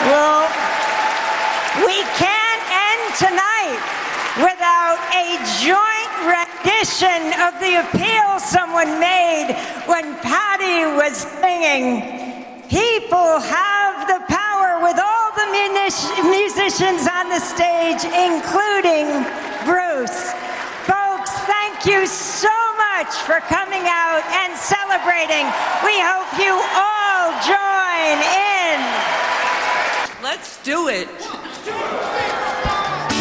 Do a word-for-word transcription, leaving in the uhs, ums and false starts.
Well, we can't end tonight without a joint rendition of the appeal someone made when Patty was singing. People have the power, with all the munic- musicians on the stage, including Bruce. Folks, thank you so much for coming out and celebrating. We hope you all join in. Let's do it.